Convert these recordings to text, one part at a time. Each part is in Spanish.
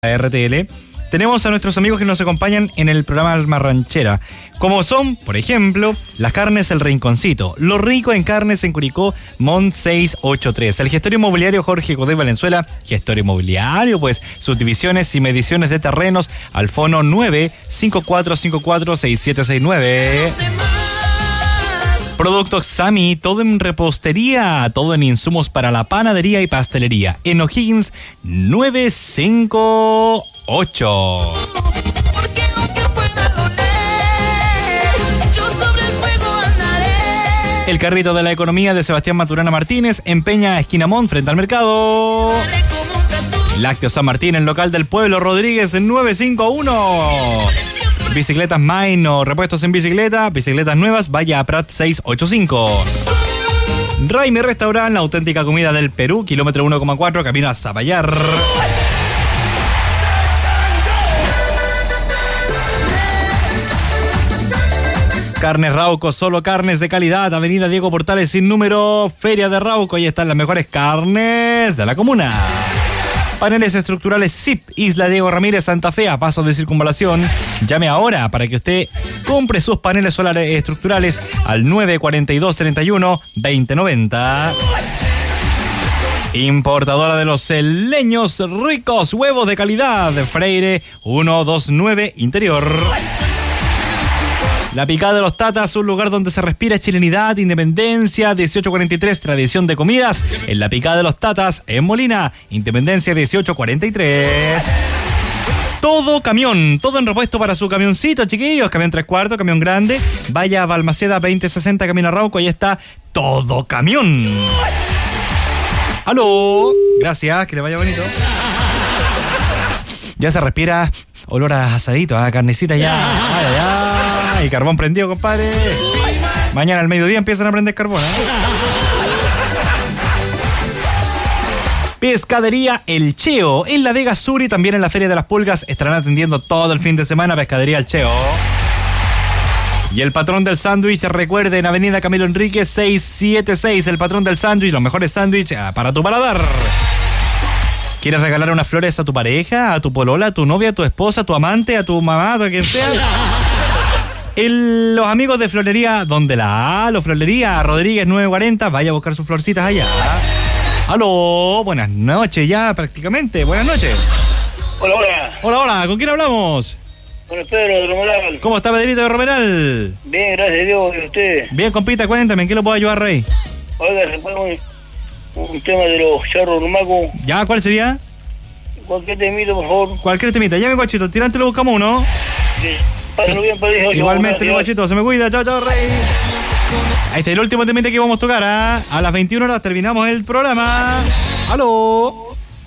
RTL, tenemos a nuestros amigos que nos acompañan en el programa Alma Ranchera, como son, por ejemplo, las carnes El Rinconcito, lo rico en carnes en Curicó, Mont 683, el gestor inmobiliario Jorge Godoy Valenzuela, gestor inmobiliario, pues subdivisiones y mediciones de terrenos al fono 954546769. Productos Sami, todo en repostería, todo en insumos para la panadería y pastelería. En O'Higgins 958. El carrito de la economía de Sebastián Maturana Martínez, en Peña Esquina Mont, frente al mercado. Lácteos San Martín, en local del Pueblo Rodríguez en 951. Bicicletas Maino, repuestos en bicicleta, bicicletas nuevas, vaya a Prat 685. Raimi Restaurant, la auténtica comida del Perú, kilómetro 1,4, camino a Zapallar. Carnes Rauco, solo carnes de calidad, avenida Diego Portales sin número, Feria de Rauco, ahí están las mejores carnes de la comuna. Paneles estructurales ZIP, Isla Diego Ramírez, Santa Fe, a paso de circunvalación. Llame ahora para que usted compre sus paneles solares estructurales al 942-31-2090. Importadora de los Celeños ricos, huevos de calidad, Freire 129 Interior. La Picada de los Tatas, un lugar donde se respira chilenidad, independencia, 1843, tradición de comidas. En La Picada de los Tatas, en Molina, Independencia 1843. Todo camión, todo en repuesto para su camioncito, chiquillos. Camión 3/4, camión grande. Vaya a Balmaceda 2060, camino a Rauco, ahí está Todo Camión. ¡Aló! Gracias, que le vaya bonito. Ya se respira olor a asadito, a carnecita ya. Ay, ay. Y carbón prendido, compadre. Mañana al mediodía empiezan a prender carbón, Pescadería El Cheo, en La Vega Sur y también en la Feria de las Pulgas. Estarán atendiendo todo el fin de semana Pescadería El Cheo. Y el patrón del sándwich, recuerden, Avenida Camilo Enríquez 676, el patrón del sándwich, los mejores sándwiches para tu paladar. ¿Quieres regalar unas flores a tu pareja, a tu polola, a tu novia, a tu esposa, a tu amante, a tu mamá, a quien sea? Los amigos de Florería, donde la A, Florería Rodríguez 940, vaya a buscar sus florcitas allá. Aló, buenas noches ya prácticamente, buenas noches. Hola, hola. Hola, hola, ¿con quién hablamos? Con el Pedro de Romeral. ¿Cómo está Pedrito de Romeral? Bien, gracias a Dios, ¿y usted? Bien, compita, cuéntame, ¿en qué lo puedo ayudar, Rey? Oiga, se pone un tema de los charros rumacos. ¿Ya? ¿Cuál sería? Cualquier temito, por favor. Cualquier temita, ya mi guachito, tirante lo buscamos uno. Sí. Pásenlo bien, Pedro. Igualmente, mi guachito, se me cuida, chao, chao, Rey. Ahí está el último temita que vamos a tocar, A las 21 horas terminamos el programa. ¡Aló!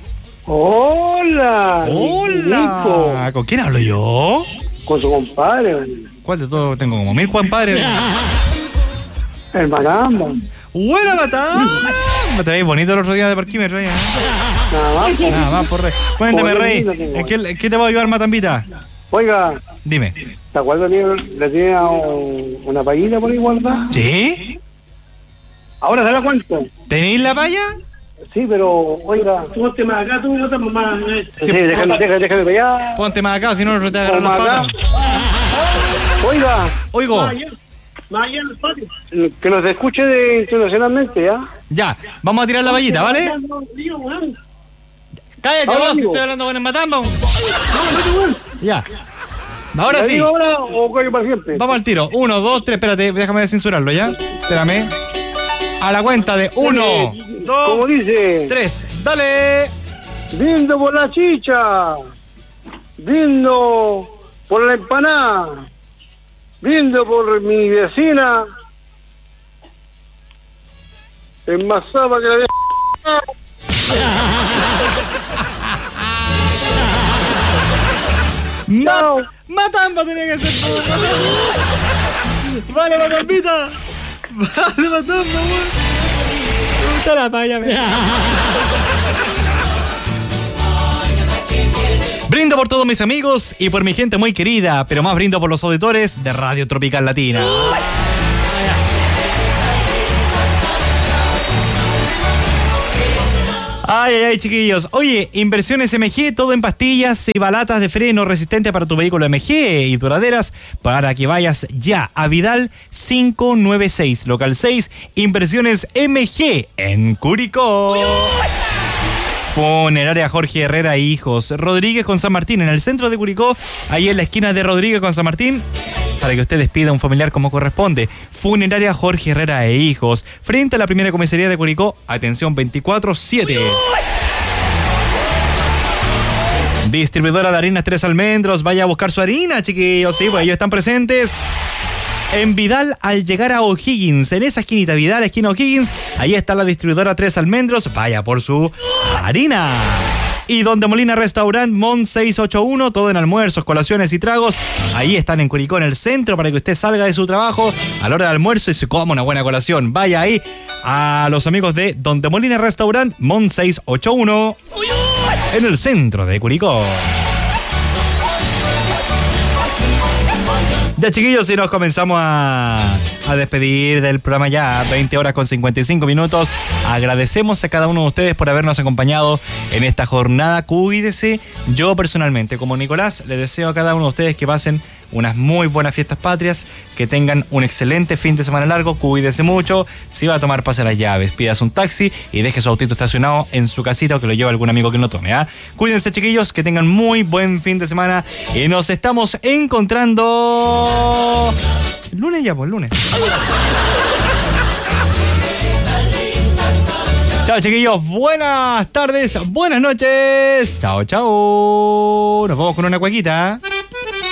Hola. Hola. ¿Con quién hablo yo? Con su compadre. ¿Cuál de todos? Tengo como 1000 compadres. El Matamba. ¡Buena Matamba! Te veis bonito el otro día de parquímetro. Nada más, por Rey. Cuéntame, Rey, ¿en qué te voy a ayudar, Matambita? Oiga. Dime. ¿Te acuerdas que le tenía una payita por ahí guardada? ¿Sí? Ahora se la cuento. ¿Tenéis la paya? Sí, pero, oiga. Tú ponte más acá, tú botas más. Sí, déjame para allá. Ponte más acá, si no te agarran las patas. Oiga. Oigo. Más allá en el patio. Que nos escuche internacionalmente, ¿ya? Ya, vamos a tirar la payita, ¿vale? Cállate vos, si estoy hablando con el Matamba. Ya. Ahora sí. ¿Digo ahora o coño para siempre? Vamos al tiro. 1, 2, 3. Espérate, déjame censurarlo, ¿ya? Espérame. A la cuenta de 1, 2, como dice, 3. ¡Dale! brindo por la chicha. Brindo por la empanada. Brindo por mi vecina. Es más sapa que la de... Matamba tenía que ser. Vale, Matambita. Vale, Matamba, weón. Me gusta la paya, Brindo por todos mis amigos y por mi gente muy querida, pero más brindo por los auditores de Radio Tropical Latina. Ay, chiquillos. Oye, Inversiones MG, todo en pastillas y balatas de freno resistente para tu vehículo MG y duraderas para que vayas ya a Vidal 596, local 6, Inversiones MG en Curicó. Funeraria Jorge Herrera e Hijos, Rodríguez con San Martín, en el centro de Curicó, ahí en la esquina de Rodríguez con San Martín, para que usted despida a un familiar como corresponde. Funeraria Jorge Herrera e Hijos, frente a la primera comisaría de Curicó, atención 24/7. Distribuidora de harinas Tres Almendros, vaya a buscar su harina, chiquillos, sí, pues ellos están presentes en Vidal al llegar a O'Higgins, en esa esquinita, Vidal, esquina O'Higgins, ahí está la distribuidora Tres Almendros, vaya por su harina. Y Donde Molina Restaurant, Mont 681, todo en almuerzos, colaciones y tragos, ahí están en Curicó, en el centro, para que usted salga de su trabajo a la hora del almuerzo y se coma una buena colación. Vaya ahí a los amigos de Donde Molina Restaurant, Mont 681, en el centro de Curicó. Ya, chiquillos, y nos comenzamos a despedir del programa ya, 20 horas con 55 minutos. Agradecemos a cada uno de ustedes por habernos acompañado en esta jornada. Cuídese. Yo personalmente, como Nicolás, les deseo a cada uno de ustedes que pasen unas muy buenas fiestas patrias, que tengan un excelente fin de semana largo. Cuídese mucho. Si va a tomar, pase las llaves, pídase un taxi y deje su autito estacionado en su casita o que lo lleve algún amigo que lo tome, ¿ah? Cuídense, chiquillos, que tengan muy buen fin de semana y nos estamos encontrando el lunes ya, pues el lunes. Chao, chiquillos, buenas tardes, buenas noches. Chao, chao. Nos vamos con una cuequita.